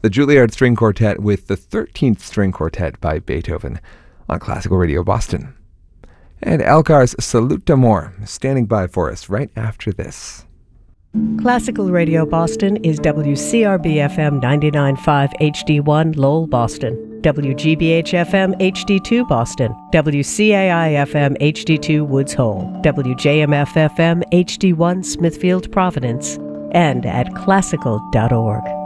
the Juilliard String Quartet with the 13th String Quartet by Beethoven on Classical Radio Boston. And Elgar's Salute d'Amour standing by for us right after this. Classical Radio Boston is WCRB-FM 99.5 HD1 Lowell, Boston, WGBH-FM HD2 Boston, WCAI-FM HD2 Woods Hole, WJMF-FM HD1 Smithfield, Providence, and at classical.org.